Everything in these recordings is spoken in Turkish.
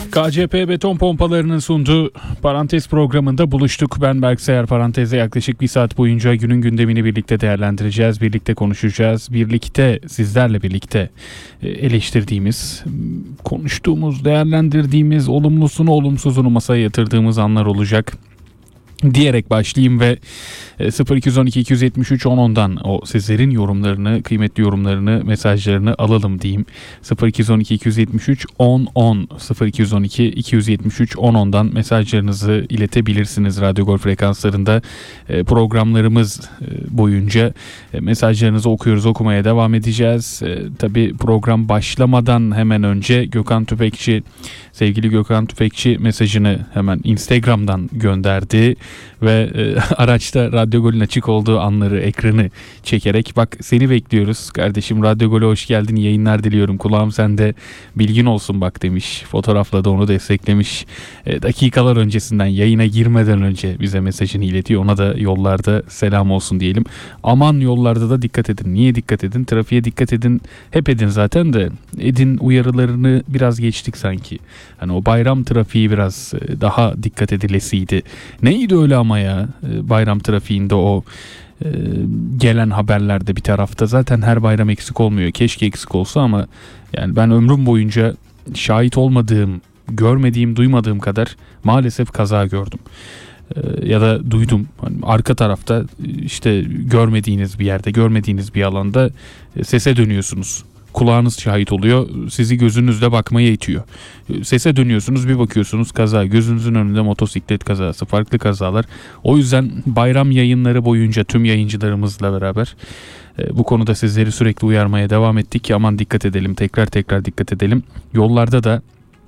KCP Beton Pompaları'nın sunduğu Parantez programında buluştuk. Ben Berk Sayar. Parantez'de yaklaşık bir saat boyunca günün gündemini birlikte değerlendireceğiz, birlikte konuşacağız, birlikte sizlerle birlikte eleştirdiğimiz, konuştuğumuz, değerlendirdiğimiz, olumlusunu olumsuzunu masaya yatırdığımız anlar olacak diyerek başlayayım ve 0212 273 1010'dan o sizlerin yorumlarını, kıymetli yorumlarını, mesajlarını alalım diyeyim. 0212 273 1010 0212 273 1010'dan mesajlarınızı iletebilirsiniz. Radyo Gol frekanslarında programlarımız boyunca mesajlarınızı okuyoruz, okumaya devam edeceğiz. Tabii program başlamadan hemen önce Gökhan Tüfekçi, sevgili Gökhan Tüfekçi mesajını hemen Instagram'dan gönderdi ve araçta Radyo Gol'ün açık olduğu anları, ekranı çekerek bak seni bekliyoruz kardeşim, Radyo Gol'e hoş geldin, yayınlar diliyorum, kulağım sende, bilgin olsun bak demiş. Fotoğrafla da onu desteklemiş. Dakikalar öncesinden, yayına girmeden önce bize mesajını iletiyor. Ona da yollarda selam olsun diyelim. Aman yollarda da dikkat edin. Niye dikkat edin? Trafiğe dikkat edin. Hep edin zaten de. Edin uyarılarını biraz geçtik sanki. Hani o bayram trafiği biraz daha dikkat edilesiydi. Neydi öyle ama ya bayram trafiğinde o gelen haberlerde bir tarafta zaten her bayram eksik olmuyor. Keşke eksik olsa ama yani ben ömrüm boyunca şahit olmadığım, görmediğim, duymadığım kadar maalesef kaza gördüm. Ya da duydum. Hani arka tarafta işte görmediğiniz bir yerde, görmediğiniz bir alanda sese dönüyorsunuz. Kulağınız şahit oluyor. Sizi gözünüzle bakmaya itiyor. Sese dönüyorsunuz, bir bakıyorsunuz kaza. Gözünüzün önünde motosiklet kazası, farklı kazalar. O yüzden bayram yayınları boyunca tüm yayıncılarımızla beraber bu konuda sizleri sürekli uyarmaya devam ettik ki aman dikkat edelim, tekrar dikkat edelim. Yollarda da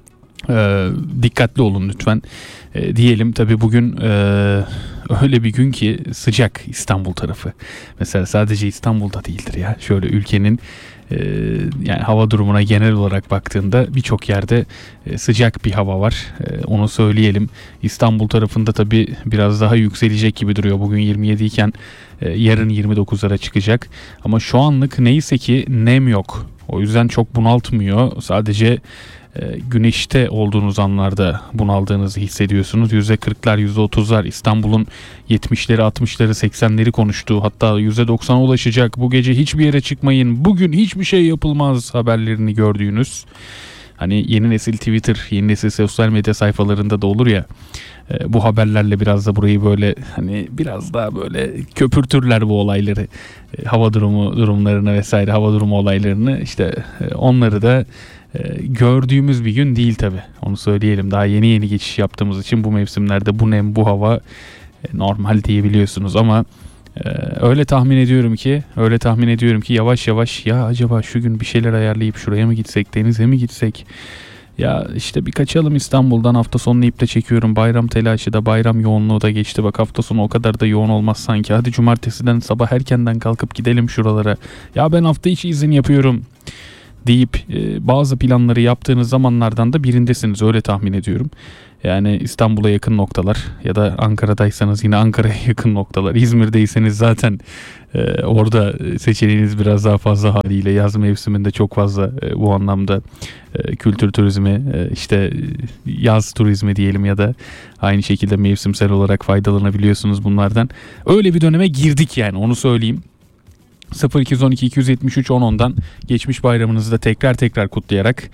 dikkatli olun lütfen diyelim. Tabii bugün öyle bir gün ki sıcak İstanbul tarafı. Mesela sadece İstanbul'da değildir ya. Şöyle ülkenin yani hava durumuna genel olarak baktığında birçok yerde sıcak bir hava var. Onu söyleyelim. İstanbul tarafında tabii biraz daha yükselecek gibi duruyor. Bugün 27 iken yarın 29'lara çıkacak. Ama şu anlık neyse ki nem yok. O yüzden çok bunaltmıyor. Sadece güneşte olduğunuz anlarda bunaldığınızı hissediyorsunuz. %40'lar, %30'lar İstanbul'un 70'leri, 60'ları, 80'leri konuştuğu, hatta %90'a ulaşacak, bu gece hiçbir yere çıkmayın, bugün hiçbir şey yapılmaz haberlerini gördüğünüz, hani yeni nesil Twitter, yeni nesil sosyal medya sayfalarında da olur ya, bu haberlerle biraz da burayı böyle hani biraz daha böyle köpürtürler bu olayları, hava durumlarını vesaire, hava durumu olaylarını, işte onları da gördüğümüz bir gün değil tabi. Onu söyleyelim. Daha yeni geçiş yaptığımız için bu mevsimlerde bu nem, bu hava normal diyebiliyorsunuz ama öyle tahmin ediyorum ki yavaş yavaş ya acaba şu gün bir şeyler ayarlayıp şuraya mı gitsek, denize mi gitsek? Ya işte bir kaçalım İstanbul'dan, hafta sonunu iple çekiyorum. Bayram telaşı da, bayram yoğunluğu da geçti. Bak hafta sonu o kadar da yoğun olmaz sanki. Hadi cumartesiden sabah erkenden kalkıp gidelim şuralara. Ya ben hafta içi izin yapıyorum deyip bazı planları yaptığınız zamanlardan da birindesiniz, öyle tahmin ediyorum. Yani İstanbul'a yakın noktalar ya da Ankara'daysanız yine Ankara'ya yakın noktalar. İzmir'deyseniz zaten orada seçeneğiniz biraz daha fazla haliyle. Yaz mevsiminde çok fazla bu anlamda kültür turizmi, işte yaz turizmi diyelim ya da aynı şekilde mevsimsel olarak faydalanabiliyorsunuz bunlardan. Öyle bir döneme girdik yani, onu söyleyeyim. 0212 273 1010'dan geçmiş bayramınızı da tekrar kutlayarak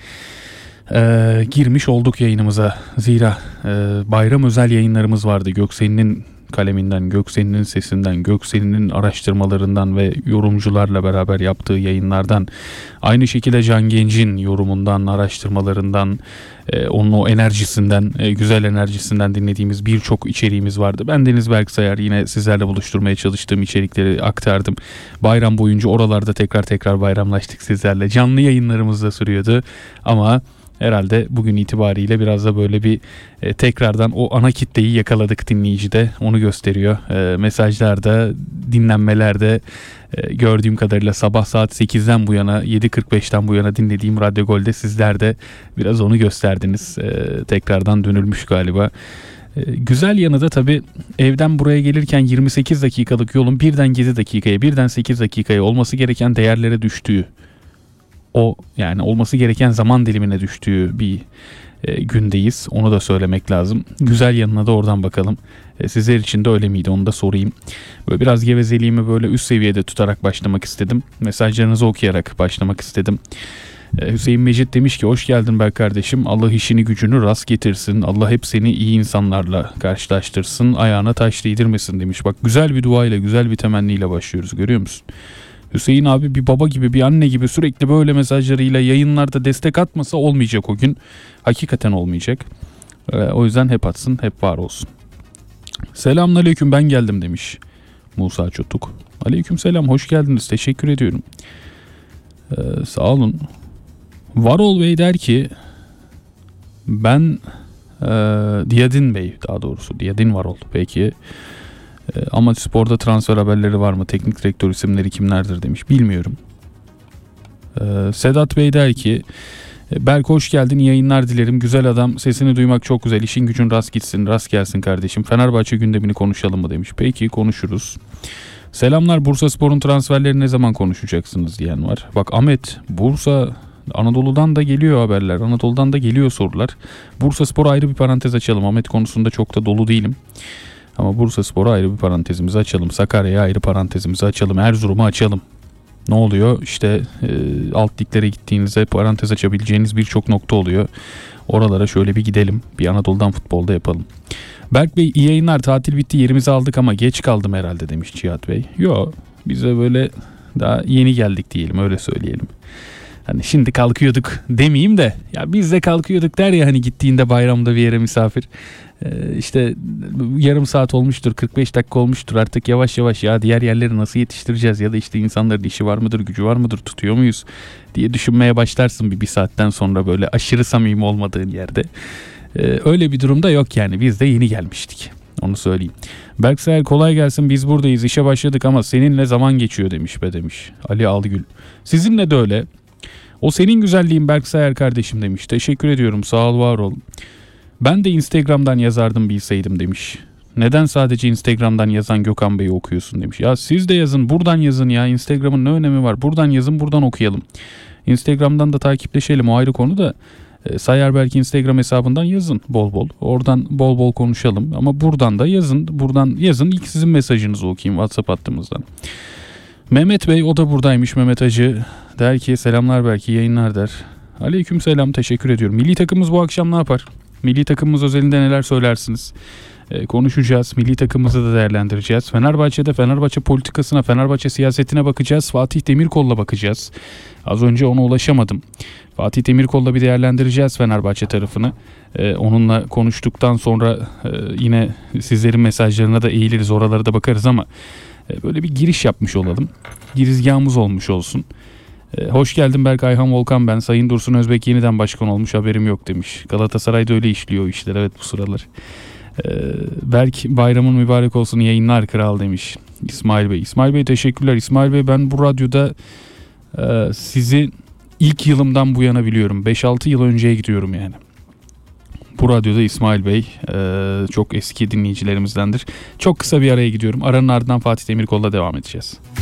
girmiş olduk yayınımıza. Zira bayram özel yayınlarımız vardı. Göksel'in kaleminden, Göksel'in sesinden, Göksel'in araştırmalarından ve yorumcularla beraber yaptığı yayınlardan, aynı şekilde Can Genç'in yorumundan, araştırmalarından, onun o enerjisinden, güzel enerjisinden dinlediğimiz birçok içeriğimiz vardı. Ben Deniz Berk Sayar, yine sizlerle buluşturmaya çalıştığım içerikleri aktardım. Bayram boyunca oralarda tekrar bayramlaştık sizlerle. Canlı yayınlarımız da sürüyordu ama herhalde bugün itibariyle biraz da böyle bir tekrardan o ana kitleyi yakaladık dinleyicide. Onu gösteriyor. Mesajlarda, dinlenmelerde gördüğüm kadarıyla sabah saat 8'den bu yana, 7.45'ten bu yana dinlediğim Radyo Gol'de sizler de biraz onu gösterdiniz. Tekrardan dönülmüş galiba. Güzel yanı da tabii evden buraya gelirken 28 dakikalık yolun birden 7 dakikaya, birden 8 dakikaya olması gereken değerlere düştüğü. o yani olması gereken zaman dilimine düştüğü bir gündeyiz. Onu da söylemek lazım. Güzel yanına da oradan bakalım. Sizler için de öyle miydi? Onu da sorayım. Böyle biraz gevezeliğimi böyle üst seviyede tutarak başlamak istedim. Mesajlarınızı okuyarak başlamak istedim. Hüseyin Mecit demiş ki hoş geldin Berk kardeşim. Allah işini gücünü rast getirsin. Allah hep seni iyi insanlarla karşılaştırsın. Ayağına taş değdirmesin demiş. Bak güzel bir duayla, güzel bir temenniyle başlıyoruz. Görüyor musun? Hüseyin abi bir baba gibi, bir anne gibi sürekli böyle mesajlarıyla yayınlarda destek atmasa olmayacak o gün. Hakikaten olmayacak. O yüzden hep atsın, hep var olsun. Selamünaleyküm, ben geldim demiş Musa Çotuk. Aleykümselam, hoş geldiniz. Teşekkür ediyorum. Sağ olun. Varol Bey der ki ben Diyadin Bey, daha doğrusu Diyadin Varol. Peki ama sporda transfer haberleri var mı? Teknik direktör isimleri kimlerdir demiş. Bilmiyorum. Sedat Bey der ki Berk hoş geldin, iyi yayınlar dilerim. Güzel adam, sesini duymak çok güzel. İşin gücün rast gitsin, rast gelsin kardeşim. Fenerbahçe gündemini konuşalım mı demiş. Peki konuşuruz. Selamlar, Bursaspor'un transferleri ne zaman konuşacaksınız diyen var. Bak Ahmet, Bursa, Anadolu'dan da geliyor haberler. Anadolu'dan da geliyor sorular. Bursaspor'a ayrı bir parantez açalım. Ahmet konusunda çok da dolu değilim. Ama Bursaspor'a ayrı bir parantezimizi açalım. Sakarya'ya ayrı parantezimizi açalım. Erzurum'u açalım. Ne oluyor? İşte alt liglere gittiğinizde parantez açabileceğiniz birçok nokta oluyor. Oralara şöyle bir gidelim. Bir Anadolu'dan futbolda yapalım. Berk Bey iyi yayınlar. Tatil bitti, yerimizi aldık ama geç kaldım herhalde demiş Cihat Bey. Yo, bize böyle daha yeni geldik diyelim, öyle söyleyelim. Hani şimdi kalkıyorduk demeyeyim de ya biz de kalkıyorduk der ya hani gittiğinde bayramda bir yere misafir. İşte yarım saat olmuştur, 45 dakika olmuştur, artık yavaş yavaş ya diğer yerleri nasıl yetiştireceğiz ya da işte insanların işi var mıdır, gücü var mıdır, tutuyor muyuz diye düşünmeye başlarsın bir saatten sonra, böyle aşırı samimi olmadığın yerde. Öyle bir durumda yok yani, biz de yeni gelmiştik, onu söyleyeyim. Berk Seher kolay gelsin, biz buradayız, işe başladık ama seninle zaman geçiyor demiş demiş Ali Algül. Sizinle de öyle. O senin güzelliğin Berk Seher kardeşim demiş. Teşekkür ediyorum, sağ ol, var ol. Ben de Instagram'dan yazardım bilseydim demiş. Neden sadece Instagram'dan yazan Gökhan Bey'i okuyorsun demiş. Ya siz de yazın, buradan yazın ya. Instagram'ın ne önemi var? Buradan yazın, buradan okuyalım. Instagram'dan da takipleşelim, o ayrı konu da. Sayar belki Instagram hesabından yazın bol bol. Oradan bol bol konuşalım. Ama buradan da yazın. Buradan yazın, ilk sizin mesajınızı okuyayım WhatsApp hattımızdan. Mehmet Bey, o da buradaymış, Mehmet Hacı. Der ki selamlar belki yayınlar der. Aleykümselam, teşekkür ediyorum. Milli takımımız bu akşam ne yapar? Milli takımımız özelinde neler söylersiniz? Konuşacağız. Milli takımımızı da değerlendireceğiz. Fenerbahçe'de Fenerbahçe politikasına, Fenerbahçe siyasetine bakacağız. Fatih Demirkol'la bakacağız. Az önce ona ulaşamadım. Fatih Demirkol'la bir değerlendireceğiz Fenerbahçe tarafını. Onunla konuştuktan sonra yine sizlerin mesajlarına da eğiliriz. Oralara da bakarız ama böyle bir giriş yapmış olalım. Girizgahımız olmuş olsun. Hoş geldin Berk, Ayhan Volkan ben. Sayın Dursun Özbek yeniden başkan olmuş, haberim yok demiş. Galatasaray'da öyle işliyor o işler, evet, bu sıralar. Berk bayramın mübarek olsun, yayınlar kral demiş İsmail Bey. İsmail Bey teşekkürler. İsmail Bey, ben bu radyoda sizi ilk yılımdan bu yana biliyorum. 5-6 yıl önceye gidiyorum yani. Bu radyoda İsmail Bey çok eski dinleyicilerimizdendir. Çok kısa bir araya gidiyorum. Aranın ardından Fatih Demirkol'la devam edeceğiz.